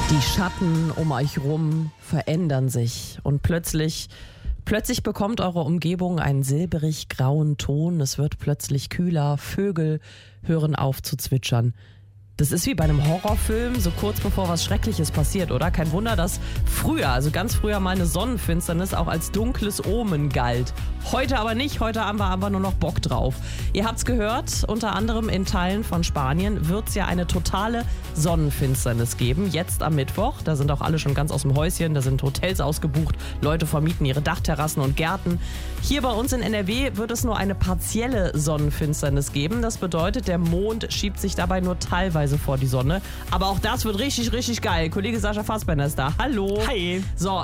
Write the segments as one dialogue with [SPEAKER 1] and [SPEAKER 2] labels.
[SPEAKER 1] Die Schatten um euch rum verändern sich und plötzlich bekommt eure Umgebung einen silberig-grauen Ton. Es wird plötzlich kühler, Vögel hören auf zu zwitschern. Das ist wie bei einem Horrorfilm, so kurz bevor was Schreckliches passiert, oder? Kein Wunder, dass früher, also ganz früher mal eine Sonnenfinsternis auch als dunkles Omen galt. Heute aber nicht, heute haben wir aber nur noch Bock drauf. Ihr habt's gehört, unter anderem in Teilen von Spanien wird es ja eine totale Sonnenfinsternis geben, jetzt am Mittwoch. Da sind auch alle schon ganz aus dem Häuschen, da sind Hotels ausgebucht, Leute vermieten ihre Dachterrassen und Gärten. Hier bei uns in NRW wird es nur eine partielle Sonnenfinsternis geben. Das bedeutet, der Mond schiebt sich dabei nur teilweise vor die Sonne. Aber auch das wird richtig, richtig geil. Kollege Sascha Fassbender ist da. Hallo.
[SPEAKER 2] Hi.
[SPEAKER 1] So,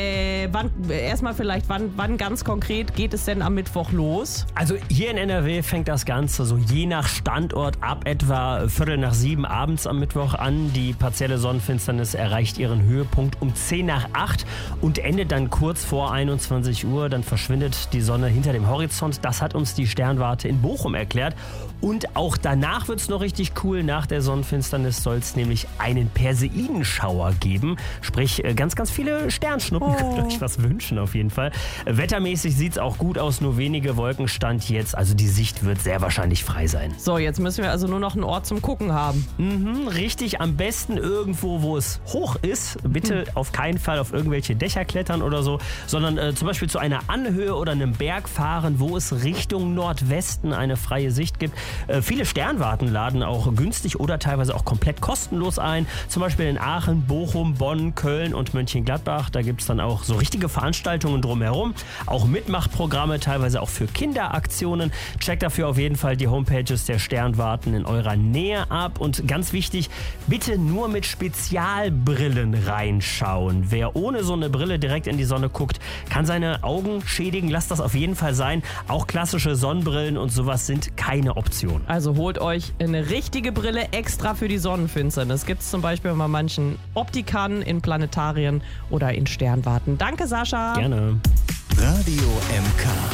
[SPEAKER 1] wann ganz konkret geht es denn am Mittwoch los?
[SPEAKER 2] Also hier in NRW fängt das Ganze so je nach Standort ab etwa 6:45 abends am Mittwoch an. Die partielle Sonnenfinsternis erreicht ihren Höhepunkt um 7:50 und endet dann kurz vor 21 Uhr. Dann verschwindet die Sonne hinter dem Horizont. Das hat uns die Sternwarte in Bochum erklärt. Und auch danach wird es noch richtig cool. Nach der Sonnenfinsternis soll es nämlich einen Perseidenschauer geben. Sprich, ganz, ganz viele Sternschnuppen. Könnt euch was wünschen auf jeden Fall. Wettermäßig sieht es auch gut aus, nur wenige Wolkenstand jetzt. Also die Sicht wird sehr wahrscheinlich frei sein.
[SPEAKER 1] So, jetzt müssen wir also nur noch einen Ort zum Gucken haben.
[SPEAKER 2] Richtig, am besten irgendwo, wo es hoch ist. Bitte auf keinen Fall auf irgendwelche Dächer klettern oder so, sondern zum Beispiel zu einer Anhöhe oder einem Berg fahren, wo es Richtung Nordwesten eine freie Sicht gibt. Viele Sternwarten laden auch günstig oder teilweise auch komplett kostenlos ein. Zum Beispiel in Aachen, Bochum, Bonn, Köln und Mönchengladbach. Da gibt es dann auch so richtige Veranstaltungen drumherum. Auch Mitmachprogramme, teilweise auch für Kinderaktionen. Checkt dafür auf jeden Fall die Homepages der Sternwarten in eurer Nähe ab. Und ganz wichtig, bitte nur mit Spezialbrillen reinschauen. Wer ohne so eine Brille direkt in die Sonne guckt, kann seine Augen schädigen. Lasst das auf jeden Fall sein. Auch klassische Sonnenbrillen und sowas sind keine Option.
[SPEAKER 1] Also holt euch eine richtige Brille extra für die Sonnenfinsternis. Gibt es zum Beispiel bei manchen Optikern, in Planetarien oder in Sternwarten. Danke, Sascha.
[SPEAKER 2] Gerne.
[SPEAKER 3] Radio MK.